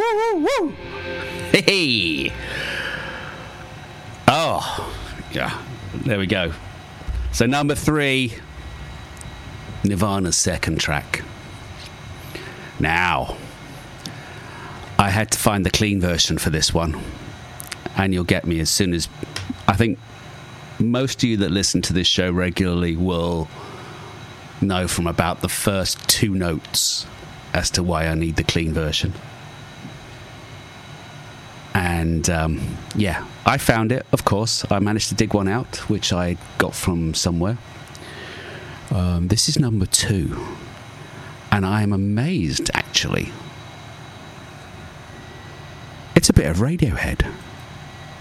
woo. Hey. Oh, yeah. There we go. So number 3, Nirvana's second track. Now, I had to find the clean version for this one, and you'll get me as soon as... I think most of you that listen to this show regularly will know from about the first 2 notes as to why I need the clean version. And yeah, I found it, of course. I managed to dig one out, which I got from somewhere. This is number 2, and I am amazed, actually. It's a bit of Radiohead.